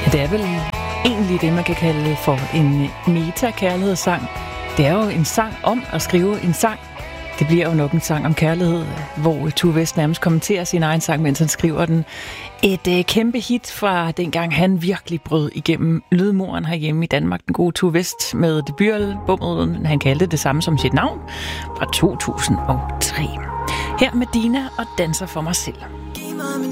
Det er vel egentlig det, man kan kalde for en meta-kærlighedssang. Det er jo en sang om at skrive en sang. Det bliver jo nok en sang om kærlighed, hvor Tue West nærmest kommenterer sin egen sang, mens han skriver den. Et kæmpe hit fra dengang han virkelig brød igennem lydmuren herhjemme i Danmark. Den gode Tue West med debutalbummet, han kaldte det samme som sit navn, fra 2003. Her med Dina og Danser for mig selv.